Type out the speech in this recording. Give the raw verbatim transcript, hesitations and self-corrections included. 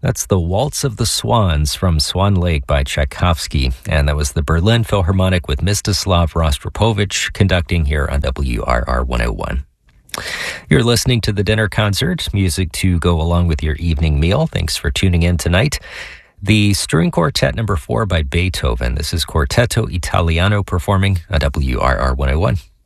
That's the Waltz of the Swans from Swan Lake by Tchaikovsky. And that was the Berlin Philharmonic with Mstislav Rostropovich conducting here on W R R one oh one. You're listening to The Dinner Concert, music to go along with your evening meal. Thanks for tuning in tonight. The String Quartet number four by Beethoven. This is Quartetto Italiano performing on W R R one oh one.